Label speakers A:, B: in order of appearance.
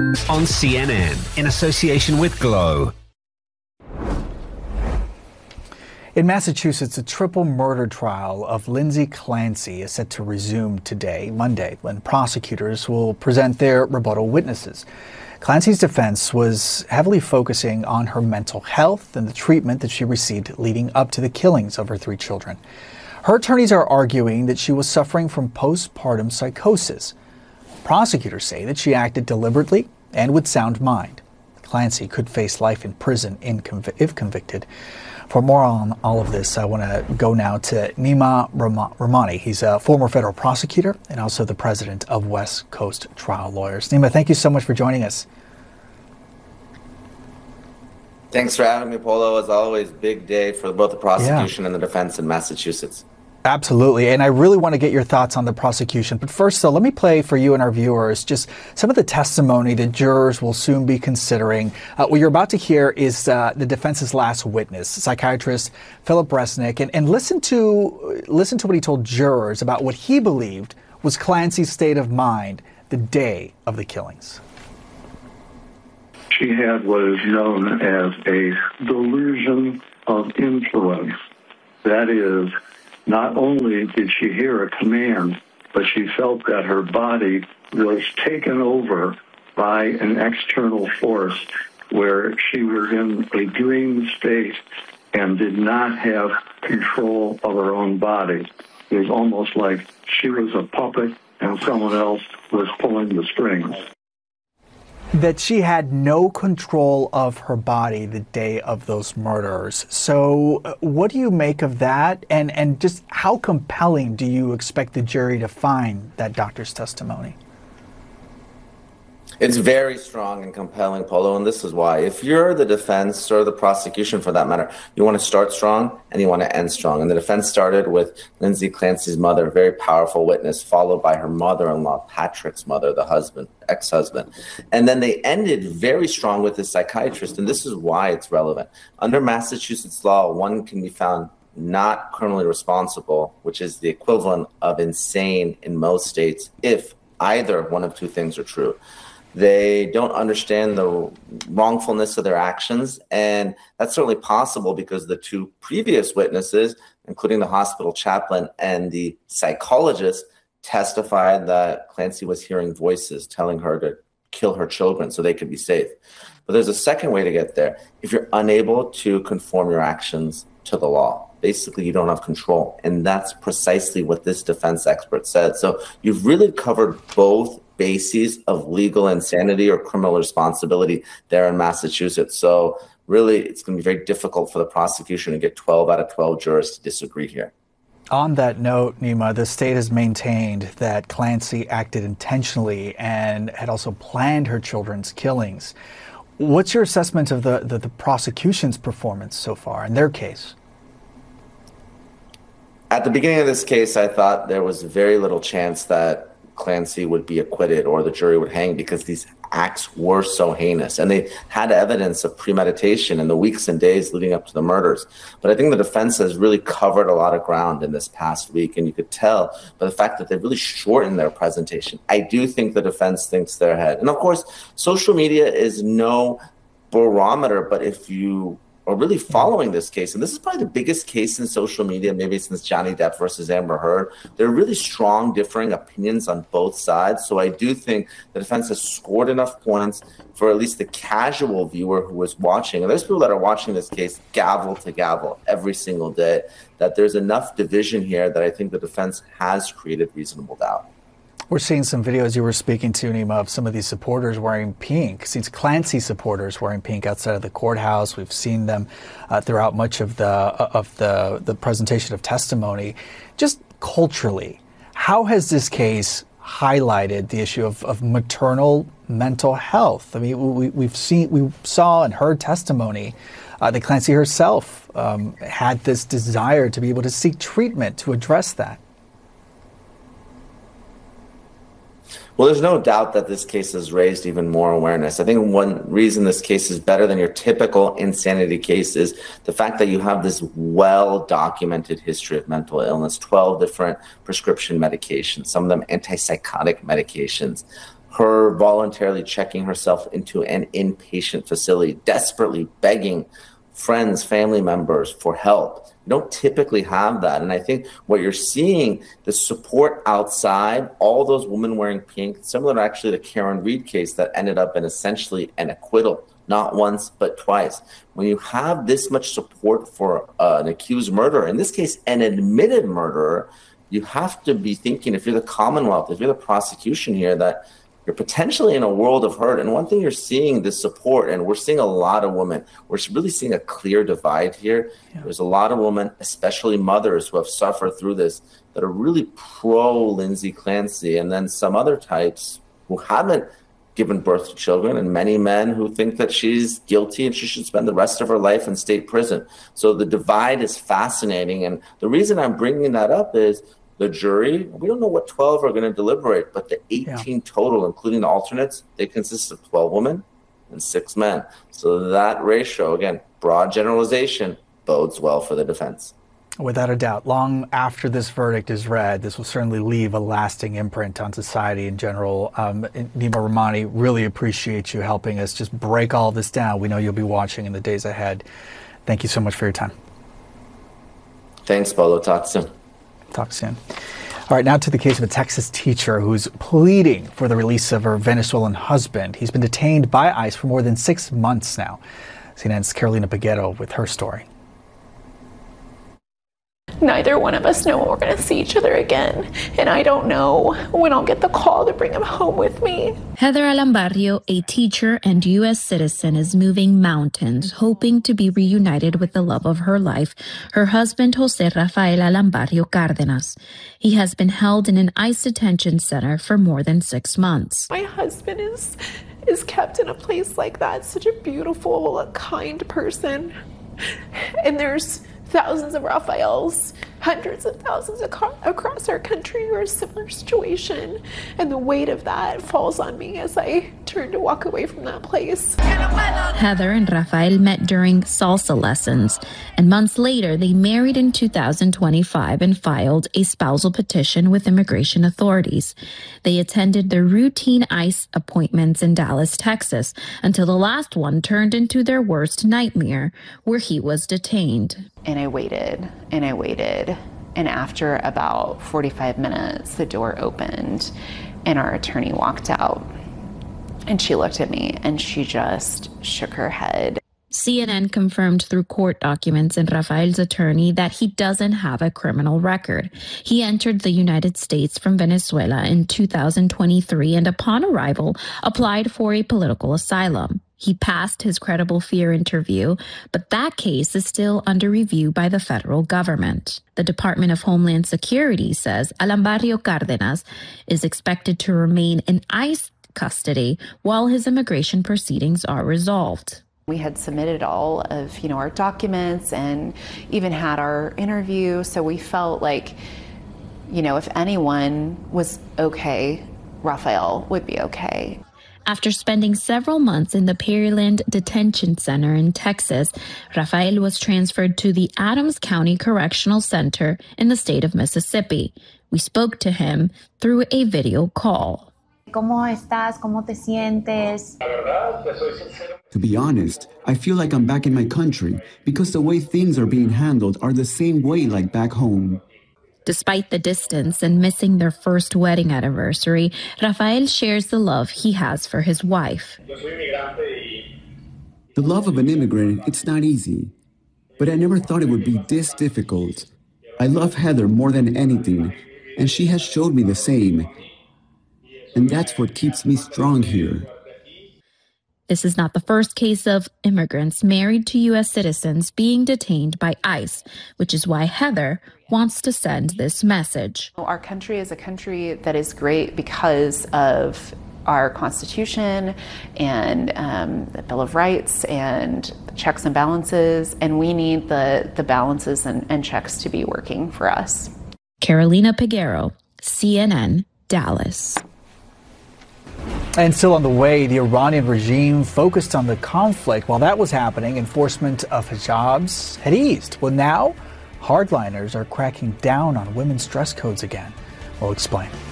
A: On CNN, in association with Glow.
B: In Massachusetts, a triple murder trial of Lindsay Clancy is set to resume today, Monday, when prosecutors will present their rebuttal witnesses. Clancy's defense was heavily focusing on her mental health and the treatment that she received leading up to the killings of her 3 children. Her attorneys are arguing that she was suffering from postpartum psychosis. Prosecutors say that she acted deliberately and with sound mind. Clancy could face life in prison if convicted. For more on all of this, I want to go now to Nima Rahmani. He's a former federal prosecutor and also the president of West Coast Trial Lawyers. Nima, thank you so much for joining us.
C: Thanks for having me, Polo. As always, big day for both the prosecution and the defense in Massachusetts.
B: Absolutely. And I really want to get your thoughts on the prosecution. But first, though, let me play for you and our viewers just some of the testimony that jurors will soon be considering. What you're about to hear is the defense's last witness, psychiatrist Philip Resnick. And listen to what he told jurors about what he believed was Clancy's state of mind the day of the killings.
D: She had what is known as a delusion of influence. That is, not only did she hear a command, but she felt that her body was taken over by an external force where she was in a dream state and did not have control of her own body. It was almost like she was a puppet and someone else was pulling the strings.
B: That she had no control of her body the day of those murders. So what do you make of that? And just how compelling do you expect the jury to find that doctor's testimony?
C: It's very strong and compelling, Polo, and this is why. If you're the defense or the prosecution for that matter, you want to start strong and you want to end strong. And the defense started with Lindsay Clancy's mother, a very powerful witness, followed by her mother-in-law, Patrick's mother, the husband, ex-husband. And then they ended very strong with the psychiatrist, and this is why it's relevant. Under Massachusetts law, one can be found not criminally responsible, which is the equivalent of insane in most states, if either one of 2 things are true. They don't understand the wrongfulness of their actions, and that's certainly possible because the 2 previous witnesses, including the hospital chaplain and the psychologist, testified that Clancy was hearing voices telling her to kill her children so they could be safe. But there's a second way to get there. If you're unable to conform your actions to the law, basically you don't have control, and that's precisely what this defense expert said. So you've really covered both bases of legal insanity or criminal responsibility there in Massachusetts. So really, it's going to be very difficult for the prosecution to get 12 out of 12 jurors to disagree here.
B: On that note, Nima, the state has maintained that Clancy acted intentionally and had also planned her children's killings. What's your assessment of the prosecution's performance so far in their case?
C: At the beginning of this case, I thought there was very little chance that Clancy would be acquitted or the jury would hang because these acts were so heinous and they had evidence of premeditation in the weeks and days leading up to the murders. But I think the defense has really covered a lot of ground in this past week, and you could tell by the fact that they really shortened their presentation. I do think the defense thinks they're ahead. And of course, social media is no barometer, but if you are really following this case, and this is probably the biggest case in social media, maybe since Johnny Depp versus Amber Heard, there are really strong differing opinions on both sides. So I do think the defense has scored enough points for at least the casual viewer who is watching, and there's people that are watching this case gavel to gavel every single day, that there's enough division here that I think the defense has created reasonable doubt.
B: We're seeing some videos you were speaking to, Nima, of some of these supporters wearing pink. These Clancy supporters wearing pink outside of the courthouse. We've seen them throughout much of the presentation of testimony. Just culturally, how has this case highlighted the issue of maternal mental health? I mean, we saw and heard testimony that Clancy herself had this desire to be able to seek treatment to address that.
C: Well, there's no doubt that this case has raised even more awareness. I think one reason this case is better than your typical insanity case is the fact that you have this well-documented history of mental illness, 12 different prescription medications, some of them antipsychotic medications, her voluntarily checking herself into an inpatient facility, desperately begging friends, family members for help. You don't typically have that. And I think what you're seeing, the support outside, all those women wearing pink, similar to actually the Karen Reed case that ended up in essentially an acquittal, not once, but twice. When you have this much support for an accused murderer, in this case, an admitted murderer, you have to be thinking, if you're the Commonwealth, if you're the prosecution here, that you're potentially in a world of hurt. And one thing you're seeing, this support, and we're seeing a lot of women, we're really seeing a clear divide here. Yeah. There's a lot of women, especially mothers, who have suffered through this, that are really pro Lindsay Clancy, and then some other types who haven't given birth to children, and many men who think that she's guilty and she should spend the rest of her life in state prison. So the divide is fascinating. And the reason I'm bringing that up is the jury, we don't know what 12 are going to deliberate, but the 18 total, including the alternates, they consist of 12 women and 6 men. So that ratio, again, broad generalization, bodes well for the defense.
B: Without a doubt, long after this verdict is read, this will certainly leave a lasting imprint on society in general. Nima Rahmani, really appreciate you helping us just break all this down. We know you'll be watching in the days ahead. Thank you so much for your time.
C: Thanks, Paulo. Talk soon.
B: Talk soon. All right, now to the case of a Texas teacher who's pleading for the release of her Venezuelan husband. He's been detained by ICE for more than 6 months now. CNN's Carolina Peguero with her story.
E: Neither one of us know when we're going to see each other again, and I don't know when I'll get the call to bring him home with me.
F: Heather Alambarrio, a teacher and U.S. citizen, is moving mountains, hoping to be reunited with the love of her life, her husband, Jose Rafael Alambarrio Cárdenas. He has been held in an ICE detention center for more than 6 months.
E: My husband is kept in a place like that, such a beautiful, kind person, and there's thousands of Rafaels, hundreds of thousands across our country who are in a similar situation. And the weight of that falls on me as I turn to walk away from that place.
F: Heather and Rafael met during salsa lessons, and months later they married in 2025 and filed a spousal petition with immigration authorities. They attended their routine ICE appointments in Dallas, Texas, until the last one turned into their worst nightmare, where he was detained.
E: And I waited, and I waited. And after about 45 minutes, the door opened and our attorney walked out. And she looked at me and she just shook her head.
F: CNN confirmed through court documents and Rafael's attorney that he doesn't have a criminal record. He entered the United States from Venezuela in 2023 and upon arrival applied for a political asylum. He passed his credible fear interview, but that case is still under review by the federal government. The Department of Homeland Security says Alambarrio Cárdenas is expected to remain in ICE custody while his immigration proceedings are resolved.
E: We had submitted all of, our documents and even had our interview, so we felt like, if anyone was okay, Rafael would be okay.
F: After spending several months in the Pearland Detention Center in Texas, Rafael was transferred to the Adams County Correctional Center in the state of Mississippi. We spoke to him through a video call.
G: ¿Cómo estás? ¿Cómo te sientes?
H: To be honest, I feel like I'm back in my country because the way things are being handled are the same way like back home.
F: Despite the distance and missing their first wedding anniversary, Rafael shares the love he has for his wife.
H: The love of an immigrant, it's not easy. But I never thought it would be this difficult. I love Heather more than anything, and she has showed me the same. And that's what keeps me strong here.
F: This is not the first case of immigrants married to U.S. citizens being detained by ICE, which is why Heather wants to send this message.
E: Our country is a country that is great because of our Constitution and the Bill of Rights and checks and balances, and we need the balances and checks to be working for us.
F: Carolina Peguero, CNN, Dallas.
B: And still on the way, the Iranian regime focused on the conflict. While that was happening, enforcement of hijabs had eased. Well, now, hardliners are cracking down on women's dress codes again. We'll explain.